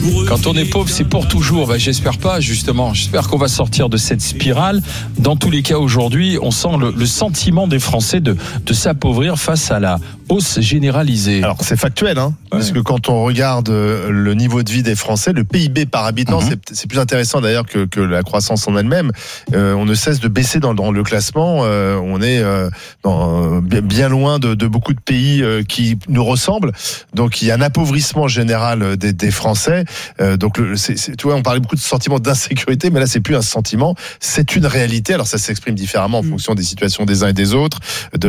Quand on est pauvre, c'est pour toujours. J'espère pas, justement. J'espère qu'on va sortir de cette spirale. Dans tous les cas, aujourd'hui, on sent le sentiment des Français de s'appauvrir face à la hausse généralisée. Alors, c'est factuel, parce que quand on regarde le niveau de vie des Français, le PIB par habitant, c'est plus intéressant d'ailleurs que la croissance en elle-même. On ne cesse de baisser dans le classement. On est bien loin de beaucoup de pays qui nous ressemblent. Donc, il y a un appauvrissement général des Français. Donc, tu vois, on parlait beaucoup de sentiment d'insécurité, mais là, c'est plus un sentiment, c'est une réalité. Alors, ça s'exprime différemment en fonction des situations des uns et des autres.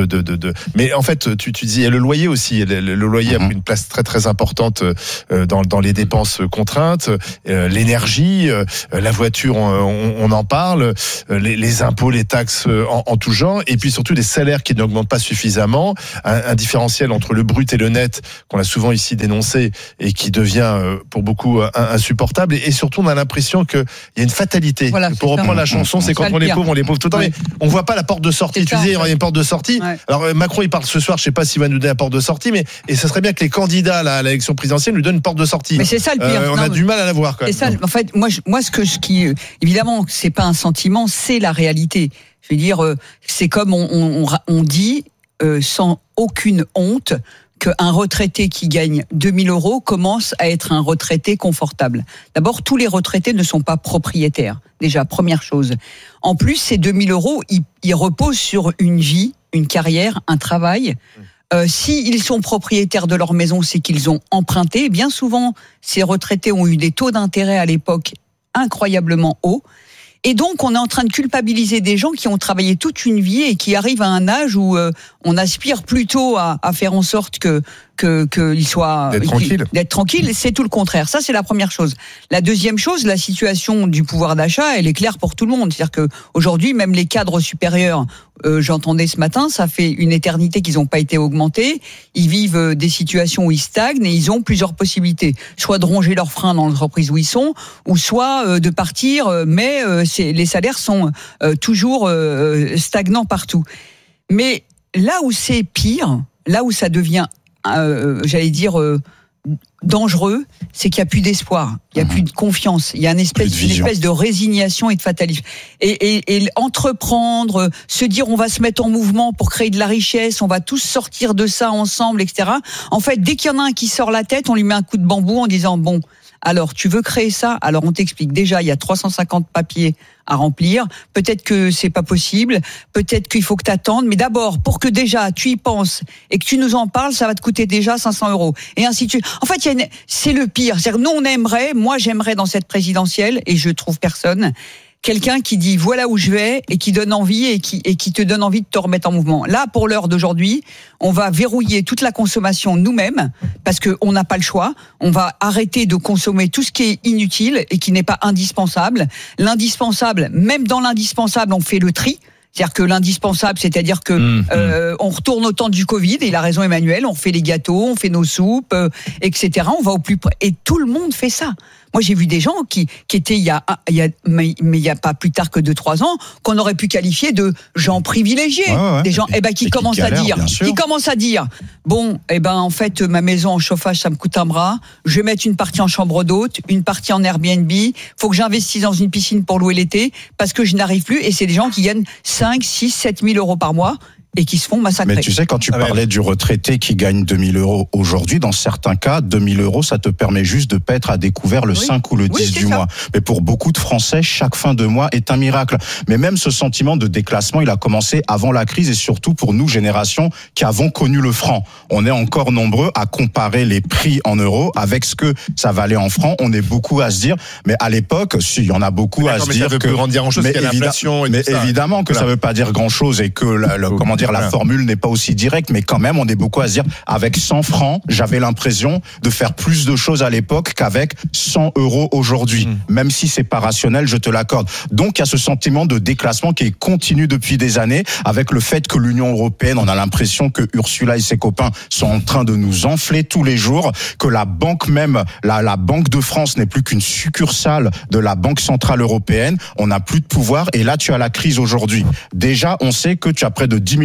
Mais en fait, tu dis, il y a le loyer aussi. Le loyer a pris une place très très importante dans les dépenses contraintes. L'énergie, la voiture, on en parle. Les impôts, les taxes en tout genre. Et puis surtout des salaires qui n'augmentent pas suffisamment. Un différentiel entre le brut et le net qu'on a souvent ici dénoncé et qui devient pour beaucoup insupportable. Et surtout, on a l'impression qu'il y a une fatalité. Voilà, pour reprendre la chanson, c'est quand on est pauvre tout le temps. Mais on voit pas la porte de sortie. Tu disais, il y a une porte de sortie. Ouais. Alors Macron, il parle ce soir, je sais pas s'il va nous donner la porte de sortie, et ça serait bien que les candidats à l'élection présidentielle nous donnent une porte de sortie. Mais c'est ça le pire. On a du mal à la voir quand même. C'est ça. En fait, moi, ce qui évidemment, c'est pas un sentiment, c'est la réalité. Je veux dire, c'est comme on dit sans aucune honte qu'un retraité qui gagne 2 000 € commence à être un retraité confortable. D'abord, tous les retraités ne sont pas propriétaires. Déjà, première chose. En plus, ces 2 000 €, ils reposent sur une vie, une carrière, un travail. S'ils sont propriétaires de leur maison, c'est qu'ils ont emprunté. Bien souvent, ces retraités ont eu des taux d'intérêt à l'époque incroyablement hauts. Et donc, on est en train de culpabiliser des gens qui ont travaillé toute une vie et qui arrivent à un âge où on aspire plutôt à faire en sorte qu'ils soient d'être tranquilles. C'est tout le contraire. Ça, c'est la première chose. La deuxième chose, la situation du pouvoir d'achat, elle est claire pour tout le monde. C'est-à-dire que aujourd'hui, même les cadres supérieurs, j'entendais ce matin, ça fait une éternité qu'ils n'ont pas été augmentés. Ils vivent des situations où ils stagnent et ils ont plusieurs possibilités. Soit de ronger leurs freins dans l'entreprise où ils sont, ou soit de partir, mais les salaires sont toujours stagnants partout. Mais là où c'est pire, là où ça devient, dangereux, c'est qu'il n'y a plus d'espoir, il n'y a plus de confiance, il y a une espèce de résignation et de fatalisme. Et entreprendre, se dire on va se mettre en mouvement pour créer de la richesse, on va tous sortir de ça ensemble, etc. En fait, dès qu'il y en a un qui sort la tête, on lui met un coup de bambou en disant bon, alors tu veux créer ça, alors on t'explique. Déjà, il y a 350 papiers à remplir. Peut-être que c'est pas possible. Peut-être qu'il faut que t'attendes. Mais d'abord, pour que déjà tu y penses et que tu nous en parles, ça va te coûter déjà 500 €. Et ainsi de suite. En fait, c'est le pire. C'est-à-dire, moi j'aimerais dans cette présidentielle, et je trouve personne, quelqu'un qui dit voilà où je vais et qui donne envie et qui te donne envie de te remettre en mouvement. Là, pour l'heure d'aujourd'hui, on va verrouiller toute la consommation nous-mêmes parce qu'on n'a pas le choix. On va arrêter de consommer tout ce qui est inutile et qui n'est pas indispensable. L'indispensable, même dans l'indispensable, on fait le tri. C'est-à-dire que l'indispensable, c'est-à-dire que on retourne au temps du Covid, et il a raison Emmanuel, on fait les gâteaux, on fait nos soupes, etc. On va au plus près. Et tout le monde fait ça. Moi, j'ai vu des gens qui étaient il y a pas plus tard que 2-3 ans, qu'on aurait pu qualifier de gens privilégiés. Des gens, qui commencent à dire, bon, en fait, ma maison en chauffage, ça me coûte un bras. Je vais mettre une partie en chambre d'hôte, une partie en Airbnb. Faut que j'investisse dans une piscine pour louer l'été parce que je n'arrive plus. Et c'est des gens qui gagnent 5, 6, 7 000 € par mois et qui se font massacrer. Mais tu sais, quand tu parlais du retraité qui gagne 2 000 € aujourd'hui, dans certains cas, 2 000 €, ça te permet juste de pas être à découvert le 5 ou le 10 du mois. Mais pour beaucoup de Français, chaque fin de mois est un miracle. Mais même ce sentiment de déclassement, il a commencé avant la crise, et surtout pour nous, génération qui avons connu le franc. On est encore nombreux à comparer les prix en euros avec ce que ça valait en francs. On est beaucoup à se dire, mais à l'époque, il y en a beaucoup à se dire que... Mais évidemment que ça veut pas dire grand-chose, et que la formule n'est pas aussi directe, mais quand même, on est beaucoup à se dire, avec 100 francs, j'avais l'impression de faire plus de choses à l'époque qu'avec 100 € aujourd'hui. Même si c'est pas rationnel, je te l'accorde. Donc, il y a ce sentiment de déclassement qui continue depuis des années, avec le fait que l'Union européenne, on a l'impression que Ursula et ses copains sont en train de nous enfler tous les jours, que la banque même, la Banque de France n'est plus qu'une succursale de la Banque Centrale Européenne. On n'a plus de pouvoir, et là, tu as la crise aujourd'hui. Déjà, on sait que tu as près de 10 millions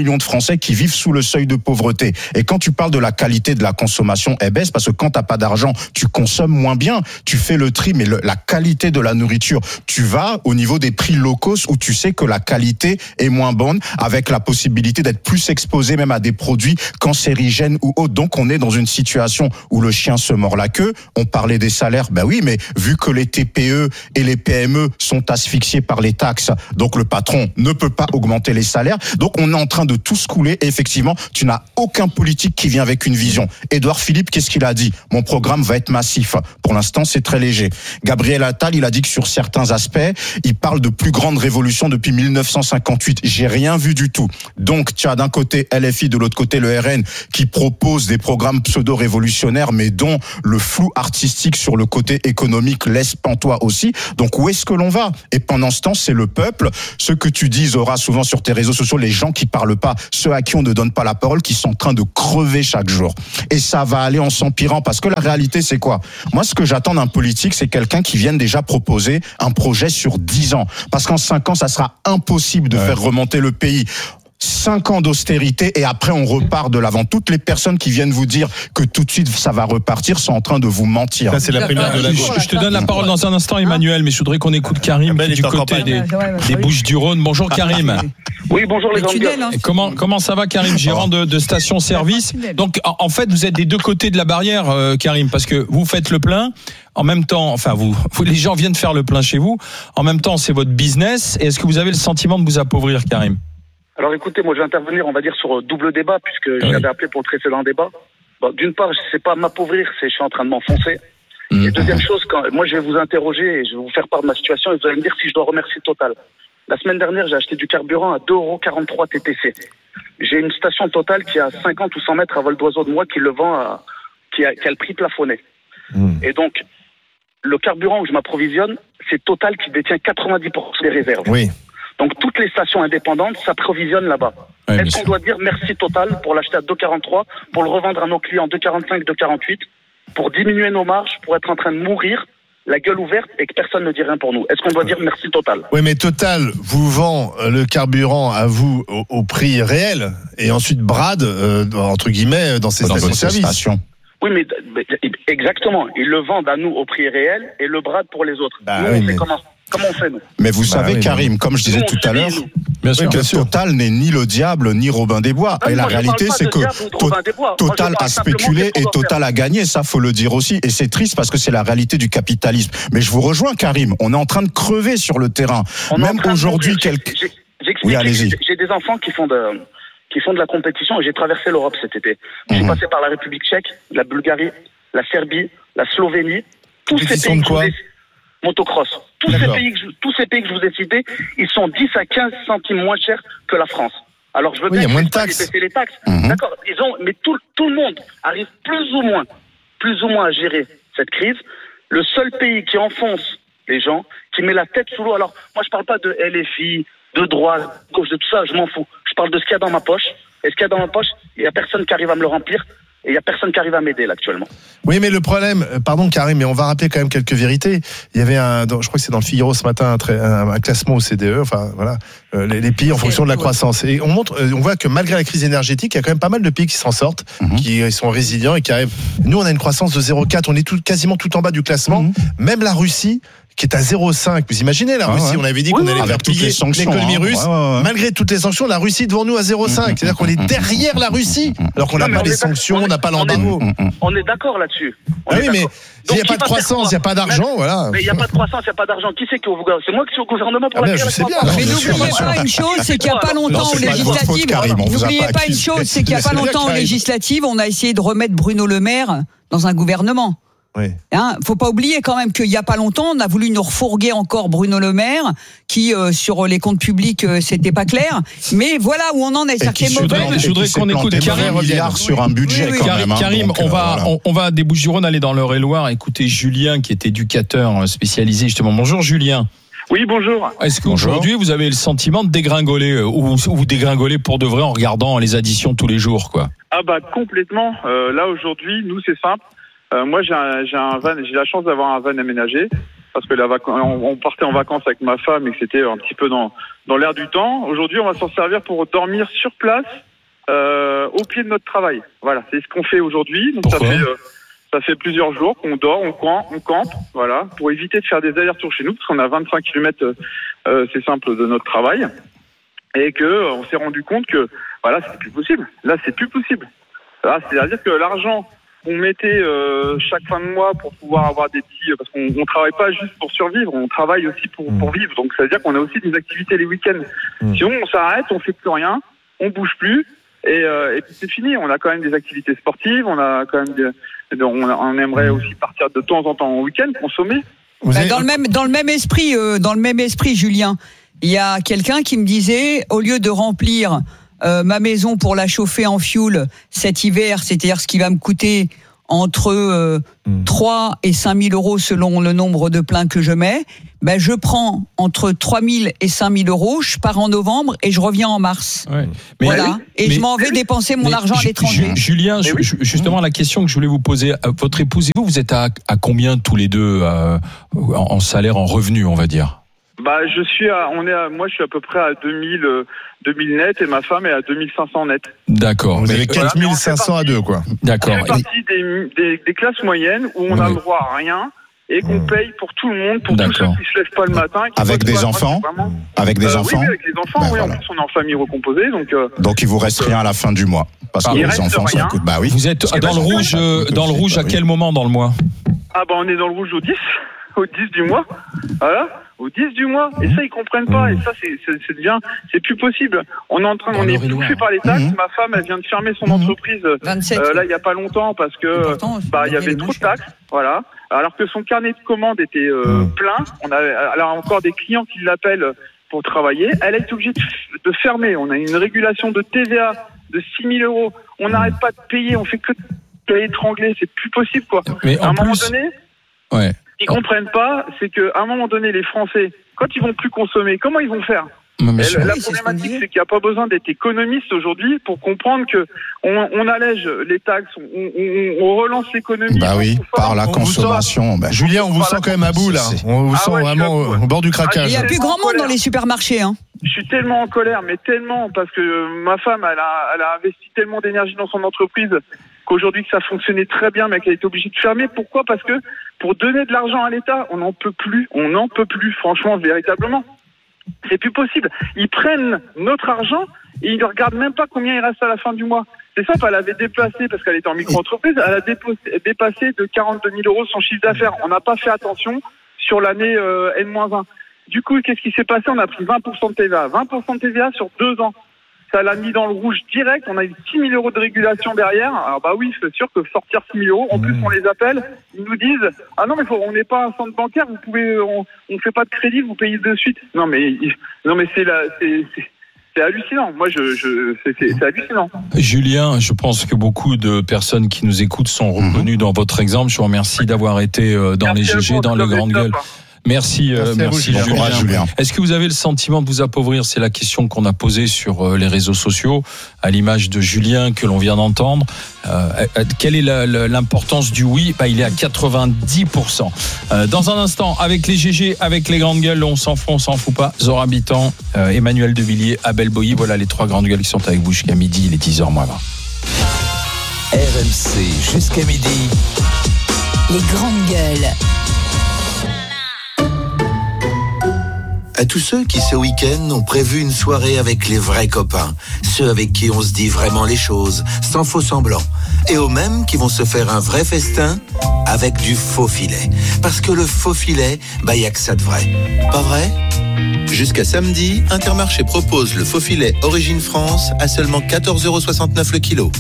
millions de Français qui vivent sous le seuil de pauvreté. Et quand tu parles de la qualité de la consommation, elle baisse parce que quand t'as pas d'argent, tu consommes moins bien. Tu fais le tri, mais la qualité de la nourriture, tu vas au niveau des prix low cost où tu sais que la qualité est moins bonne, avec la possibilité d'être plus exposé même à des produits cancérigènes ou autres. Donc on est dans une situation où le chien se mord la queue. On parlait des salaires, ben oui, mais vu que les TPE et les PME sont asphyxiés par les taxes, donc le patron ne peut pas augmenter les salaires. Donc on est en train de tous couler. Et effectivement, tu n'as aucun politique qui vient avec une vision. Édouard Philippe, qu'est-ce qu'il a dit? Mon programme va être massif. Pour l'instant, c'est très léger. Gabriel Attal, il a dit que sur certains aspects, il parle de plus grande révolution depuis 1958. J'ai rien vu du tout. Donc, tu as d'un côté LFI, de l'autre côté le RN, qui propose des programmes pseudo-révolutionnaires, mais dont le flou artistique sur le côté économique laisse pantois aussi. Donc, où est-ce que l'on va? Et pendant ce temps, c'est le peuple. Ce que tu dis, Zora, souvent sur tes réseaux sociaux, les gens qui parlent pas, ceux à qui on ne donne pas la parole, qui sont en train de crever chaque jour. Et ça va aller en s'empirant, parce que la réalité, c'est quoi? Moi, ce que j'attends d'un politique, c'est quelqu'un qui vienne déjà proposer un projet sur 10 ans. Parce qu'en 5 ans, ça sera impossible de faire remonter le pays. 5 ans d'austérité et après on repart de l'avant. Toutes les personnes qui viennent vous dire que tout de suite ça va repartir sont en train de vous mentir. Ça, c'est la primaire de la gauche. Je te donne la parole dans un instant, Emmanuel, mais je voudrais qu'on écoute Karim qui est du côté des Bouches-du-Rhône. Bonjour Karim. Oui, bonjour les gens. Comment ça va Karim, gérant de station-service? Donc en fait vous êtes des deux côtés de la barrière, Karim, parce que vous faites le plein. En même temps, enfin les gens viennent faire le plein chez vous. En même temps, c'est votre business. Et est-ce que vous avez le sentiment de vous appauvrir, Karim? Alors écoutez, moi je vais intervenir, on va dire, sur double débat, puisque j'avais appelé pour le précédent débat. Bon, d'une part, c'est pas m'appauvrir, c'est je suis en train de m'enfoncer. Et deuxième chose, moi je vais vous interroger et je vais vous faire part de ma situation et vous allez me dire si je dois remercier Total. La semaine dernière, j'ai acheté du carburant à 2,43 € TTC. J'ai une station Total qui est à 50 ou 100 mètres à vol d'oiseau de moi qui le vend qui a le prix plafonné. Et donc, le carburant où je m'approvisionne, c'est Total qui détient 90% des réserves. Oui. Donc toutes les stations indépendantes s'approvisionnent là-bas. Oui, est-ce qu'on doit dire merci Total pour l'acheter à 2,43, pour le revendre à nos clients 2,45, 2,48, pour diminuer nos marges, pour être en train de mourir, la gueule ouverte et que personne ne dit rien pour nous? Est-ce qu'on doit dire merci Total? Oui, mais Total vous vend le carburant à vous au prix réel et ensuite brade, entre guillemets, dans ses stations-service. Oui, mais exactement. Ils le vendent à nous au prix réel et le bradent pour les autres. Nous, on sait comment on fait, nous. Mais vous savez, Karim, comme je disais tout à l'heure, Total n'est ni le diable ni Robin des Bois. Et la réalité, c'est que Total a spéculé et Total a gagné. Ça, faut le dire aussi. Et c'est triste parce que c'est la réalité du capitalisme. Mais je vous rejoins, Karim. On est en train de crever sur le terrain. Même aujourd'hui, Oui, allez-y. J'ai des enfants qui font de la compétition et j'ai traversé l'Europe cet été. J'ai passé par la République tchèque, la Bulgarie, la Serbie, la Slovénie. Tous ces pays motocross. Tous ces pays que je vous ai cités, ils sont 10 à 15 centimes moins chers que la France. Alors je veux bien baisser les taxes. D'accord, mais tout le monde arrive plus ou moins à gérer cette crise. Le seul pays qui enfonce les gens, qui met la tête sous l'eau. Alors moi je parle pas de LFI, de droite, de gauche, de tout ça, je m'en fous. Je parle de ce qu'il y a dans ma poche. Et ce qu'il y a dans ma poche, il y a personne qui arrive à me le remplir. Et il n'y a personne qui arrive à m'aider là actuellement. Oui, mais le problème, pardon Karim, mais on va rappeler quand même quelques vérités. Il y avait je crois que c'est dans le Figaro ce matin, un classement au CDE, enfin voilà, les pays en fonction de la croissance. Et on voit que malgré la crise énergétique, il y a quand même pas mal de pays qui s'en sortent, qui sont résilients et qui arrivent. Nous, on a une croissance de 0,4, on est quasiment tout en bas du classement. Même la Russie, qui est à 0,5. Vous imaginez, la Russie, on avait dit qu'on allait faire plier l'économie russe. Malgré toutes les sanctions, la Russie devant nous à 0,5. C'est-à-dire qu'on est derrière la Russie, alors qu'on n'a pas les sanctions, on n'a pas l'embargo. On est d'accord là-dessus. Oui, mais il n'y a pas de croissance, il n'y a pas d'argent, voilà. Mais il n'y a pas de croissance, il n'y a pas d'argent. Qui c'est qui est au gouvernement? C'est moi qui suis au gouvernement pour la je sais bien. Mais n'oubliez pas une chose, c'est qu'il n'y a pas longtemps aux législatives. N'oubliez pas une chose, c'est qu'il n'y a pas longtemps aux législatives, on a essayé de remettre Bruno Le Maire dans un gouvernement. Oui. Faut pas oublier quand même qu'il y a pas longtemps, on a voulu nous refourguer encore Bruno Le Maire, qui sur les comptes publics c'était pas clair. Mais voilà où on en est. Je voudrais qu'on écoute Karim sur un budget. Karim, on va des Bouches-du-Rhône aller dans l'Eure-et-Loire. Écoutez Julien, qui est éducateur spécialisé justement. Bonjour Julien. Oui, bonjour. Est-ce qu'aujourd'hui vous avez le sentiment de dégringoler ou vous dégringoler pour de vrai en regardant les additions tous les jours, quoi? Ah bah complètement. Là aujourd'hui, nous c'est simple. Moi j'ai la chance d'avoir un van aménagé. parce que on partait en vacances avec ma femme et que c'était un petit peu dans l'air du temps. Aujourd'hui, on va s'en servir pour dormir sur place, au pied de notre travail. Voilà, c'est ce qu'on fait aujourd'hui. Donc ça fait plusieurs jours qu'on dort, on campe, voilà, pour éviter de faire des allers-retours chez nous, parce qu'on a 25 km, c'est simple, de notre travail, et que on s'est rendu compte que, voilà, c'est plus possible. Là, c'est plus possible. Là, c'est-à-dire que l'argent qu'on mettait chaque fin de mois pour pouvoir avoir des petits, parce qu'on travaille pas juste pour survivre, on travaille aussi pour vivre. Donc, ça veut dire qu'on a aussi des activités les week-ends. Sinon, on s'arrête, on fait plus rien, on bouge plus, et puis c'est fini. On a quand même des activités sportives, on a quand même on aimerait aussi partir de temps en temps en week-end, consommer. Dans le même esprit, Julien, il y a quelqu'un qui me disait, au lieu de remplir ma maison pour la chauffer en fioul cet hiver, c'est-à-dire ce qui va me coûter entre 3 et 5 000 euros selon le nombre de pleins que je mets, je prends entre 3 000 et 5 000 euros, je pars en novembre et je reviens en mars. Ouais. Je m'en vais dépenser mon argent à l'étranger. Julien, justement, la question que je voulais vous poser, votre épouse et vous êtes à combien tous les deux en salaire, en revenu, on va dire? Moi je suis à peu près à 2000 net et ma femme est à 2500 net. D'accord. Vous avez 4500 à deux, quoi. D'accord. On fait partie des classes moyennes où on a le droit à rien et qu'on paye pour tout le monde, pour tous ceux qui se lèvent pas le matin. Avec des enfants? Avec des enfants? Oui, avec les enfants, oui. En plus, on est en famille recomposée, donc il vous reste rien à la fin du mois. Parce que les enfants, ça coûte. Oui. Vous êtes dans le rouge à quel moment dans le mois? On est dans le rouge au 10 du mois. Voilà. Au 10 du mois. Et ça, ils comprennent pas. Et ça, c'est plus possible. On est étouffé par les taxes. Ma femme, elle vient de fermer son entreprise, là, il y a pas longtemps parce que, il y avait trop de taxes. Voilà. Alors que son carnet de commandes était, plein. Elle a encore des clients qui l'appellent pour travailler. Elle a été obligée de fermer. On a une régulation de TVA de 6 000 euros. On n'arrête pas de payer. On fait que étrangler. C'est plus possible, quoi. Mais à un moment donné, ils comprennent pas, c'est qu'à un moment donné, les Français, quand ils vont plus consommer, comment ils vont faire? La problématique, c'est qu'il n'y a pas besoin d'être économiste aujourd'hui pour comprendre que on allège les taxes, on relance l'économie. Par la consommation. Julien, on vous sent quand même à bout, là. On vous sent vraiment au bord du craquage. Il n'y a plus grand monde dans les supermarchés, hein. Je suis tellement en colère, mais tellement, parce que ma femme, elle a investi tellement d'énergie dans son entreprise qu'aujourd'hui que ça fonctionnait très bien, mais qu'elle a été obligée de fermer. Pourquoi? Parce que pour donner de l'argent à l'État, on n'en peut plus, franchement, véritablement. C'est plus possible. Ils prennent notre argent et ils ne regardent même pas combien il reste à la fin du mois. C'est simple, elle avait déplacé, parce qu'elle était en micro-entreprise, elle a dépassé de 42 000 euros son chiffre d'affaires. On n'a pas fait attention sur l'année N-1. Du coup, qu'est-ce qui s'est passé? On a pris 20% de TVA. 20% de TVA sur 2 ans. Ça l'a mis dans le rouge direct. On a eu 6 000 euros de régulation derrière. Alors c'est sûr que sortir 6 000 euros, en plus on les appelle, ils nous disent non mais on n'est pas un centre bancaire, on fait pas de crédit, vous payez de suite. Non mais c'est hallucinant. Moi c'est hallucinant. Julien, je pense que beaucoup de personnes qui nous écoutent sont reconnues dans votre exemple. Je vous remercie d'avoir été dans les GG, dans les grandes gueules. Merci Julien. Est-ce que vous avez le sentiment de vous appauvrir? C'est la question qu'on a posée sur les réseaux sociaux, à l'image de Julien que l'on vient d'entendre. Quelle est l'importance du oui? Il est à 90%. Dans un instant, avec les GG, avec les grandes gueules, on s'en fout pas. Zora Habitant, Emmanuel Devilliers, Abel Boilly, voilà les 3 grandes gueules qui sont avec vous jusqu'à midi, il est 10h moins 20. RMC jusqu'à midi. Les grandes gueules. À tous ceux qui, ce week-end, ont prévu une soirée avec les vrais copains, ceux avec qui on se dit vraiment les choses, sans faux semblant, et aux mêmes qui vont se faire un vrai festin avec du faux filet. Parce que le faux filet, y a que ça de vrai. Pas vrai? Jusqu'à samedi, Intermarché propose le faux filet Origine France à seulement 14,69 € le kilo.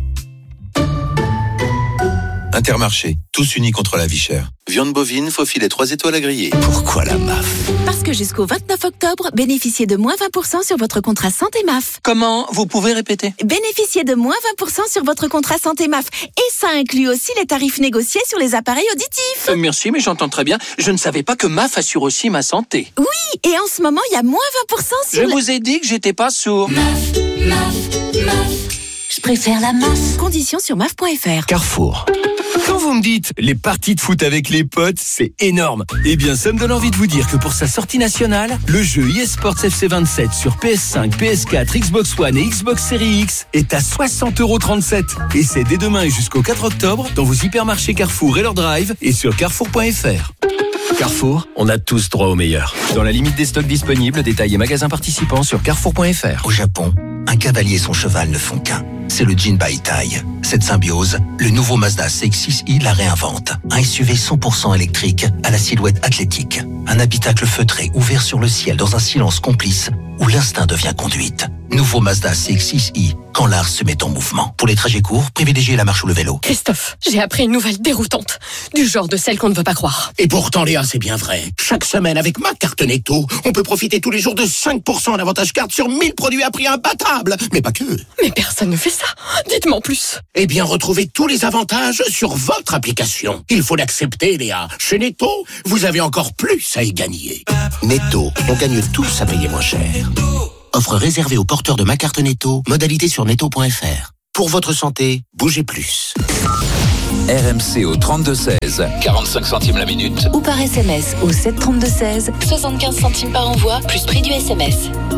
Intermarché, tous unis contre la vie chère. Viande bovine, faux filet 3 étoiles à griller. Pourquoi la MAF? Parce que jusqu'au 29 octobre, bénéficiez de moins 20% sur votre contrat santé MAF. Comment? Vous pouvez répéter? Bénéficiez de moins 20% sur votre contrat santé MAF. Et ça inclut aussi les tarifs négociés sur les appareils auditifs. Merci, mais j'entends très bien. Je ne savais pas que MAF assure aussi ma santé. Oui, et en ce moment, il y a moins 20% sur... Je vous ai dit que j'étais pas sourd. MAF. Je préfère la MAF. Conditions sur MAF.fr. Carrefour. Quand vous me dites les parties de foot avec les potes, c'est énorme. Eh bien, ça me donne envie de vous dire que pour sa sortie nationale, le jeu eSports FC27 sur PS5, PS4, Xbox One et Xbox Series X est à 60,37 €. Et c'est dès demain et jusqu'au 4 octobre dans vos hypermarchés Carrefour et leur drive et sur carrefour.fr. Carrefour, on a tous droit au meilleur. Dans la limite des stocks disponibles, détails et magasins participants sur carrefour.fr. Au Japon, un cavalier et son cheval ne font qu'un. C'est le Jinbai Tai. Cette symbiose, le nouveau Mazda CX-6i la réinvente. Un SUV 100% électrique à la silhouette athlétique. Un habitacle feutré ouvert sur le ciel dans un silence complice où l'instinct devient conduite. Nouveau Mazda CX-6i, quand l'art se met en mouvement. Pour les trajets courts, privilégiez la marche ou le vélo. Christophe, j'ai appris une nouvelle déroutante. Du genre de celle qu'on ne veut pas croire. Et pourtant, Léa, c'est bien vrai. Chaque semaine, avec ma carte Netto, on peut profiter tous les jours de 5% d'avantage carte sur 1000 produits à prix imbattable. Mais pas que. Mais personne ne fait ça. Dites-moi en plus. Eh bien, retrouvez tous les avantages sur votre application. Il faut l'accepter, Léa. Chez Netto, vous avez encore plus à y gagner. Netto, on gagne tous à payer moins cher. Offre réservée aux porteurs de ma carte Netto, modalité sur netto.fr. Pour votre santé, bougez plus. RMC au 32-16, 45 centimes la minute. Ou par SMS au 732-16, 75 centimes par envoi, plus prix du SMS.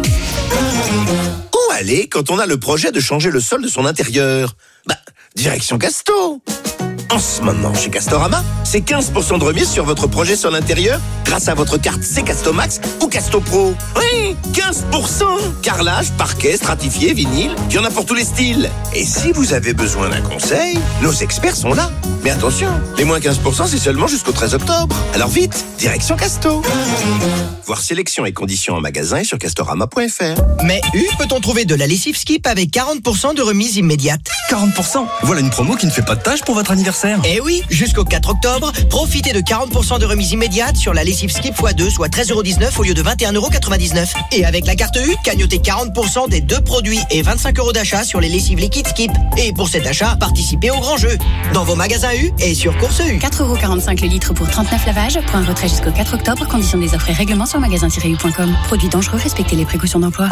Où aller quand on a le projet de changer le sol de son intérieur ? Direction Casto. En ce moment, chez Castorama, c'est 15% de remise sur votre projet sur l'intérieur grâce à votre carte C-Casto Max ou Casto Pro. Oui, 15%. Carrelage, parquet, stratifié, vinyle, il y en a pour tous les styles. Et si vous avez besoin d'un conseil, nos experts sont là. Mais attention, les moins 15%, c'est seulement jusqu'au 13 octobre. Alors vite, direction Casto. Voir sélection et conditions en magasin et sur castorama.fr. Mais peut-on trouver de la lessive Skip avec 40% de remise immédiate ? 40%. Voilà une promo qui ne fait pas de tâche pour votre anniversaire. Eh oui, jusqu'au 4 octobre, profitez de 40% de remise immédiate sur la lessive Skip x2, soit 13,19 € au lieu de 21,99 €. Et avec la carte U, cagnotez 40% des 2 produits et 25 € d'achat sur les lessives liquides Skip. Et pour cet achat, participez au grand jeu. Dans vos magasins U et sur Course U. 4,45 € le litre pour 39 lavages. Point retrait jusqu'au 4 octobre. Conditions des offres et règlements sur magasin-u.com. Produits dangereux, respectez les précautions d'emploi.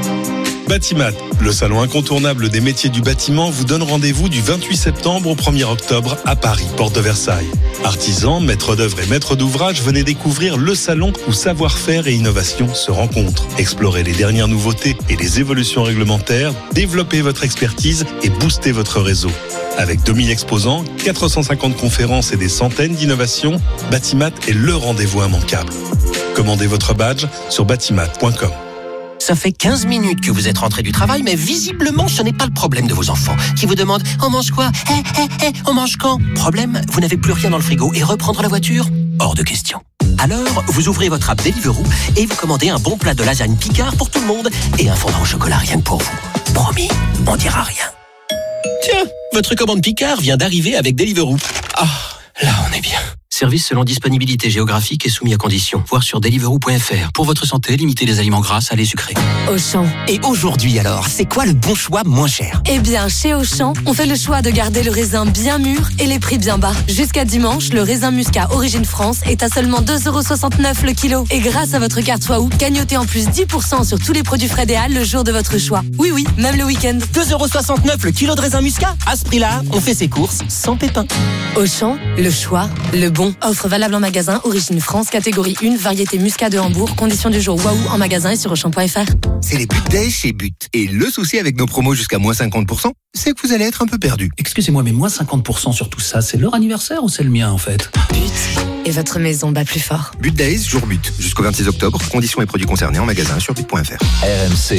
Batimat, le salon incontournable des métiers du bâtiment, vous donne rendez-vous du 28 septembre au 1er octobre à Paris, porte de Versailles. Artisans, maîtres d'œuvre et maîtres d'ouvrage, venez découvrir le salon où savoir-faire et innovation se rencontrent. Explorez les dernières nouveautés et les évolutions réglementaires, développez votre expertise et boostez votre réseau. Avec 2000 exposants, 450 conférences et des centaines d'innovations, Batimat est le rendez-vous immanquable. Commandez votre badge sur batimat.com. Ça fait 15 minutes que vous êtes rentré du travail, mais visiblement, ce n'est pas le problème de vos enfants qui vous demandent « On mange quoi ? On mange quand ?» Problème, vous n'avez plus rien dans le frigo et reprendre la voiture ? Hors de question. Alors, vous ouvrez votre app Deliveroo et vous commandez un bon plat de lasagne Picard pour tout le monde et un fondant au chocolat rien que pour vous. Promis, on dira rien. Tiens, votre commande Picard vient d'arriver avec Deliveroo. Ah, là on est bien. Service selon disponibilité géographique et soumis à conditions. Voir sur deliveroo.fr. Pour votre santé, limitez les aliments gras, salés, sucrés. Auchan. Et aujourd'hui alors, c'est quoi le bon choix moins cher ? Eh bien, chez Auchan, on fait le choix de garder le raisin bien mûr et les prix bien bas. Jusqu'à dimanche, le raisin muscat Origine France est à seulement 2,69 € le kilo. Et grâce à votre carte Waouh, gagnotez en plus 10% sur tous les produits frais des Halles le jour de votre choix. Oui, même le week-end. 2,69 € le kilo de raisin muscat. À ce prix-là, on fait ses courses sans pépins. Auchan, le choix, le bon. Offre valable en magasin, Origine France, catégorie 1, variété muscat de Hambourg, conditions du jour Waouh en magasin et sur Auchan.fr. C'est les But Days chez But. Et le souci avec nos promos jusqu'à moins 50%, c'est que vous allez être un peu perdu. Excusez-moi, mais moins 50% sur tout ça, c'est leur anniversaire ou c'est le mien en fait ? But. Et votre maison bat plus fort. But Days, jour But. Jusqu'au 26 octobre, conditions et produits concernés en magasin sur but.fr. RMC.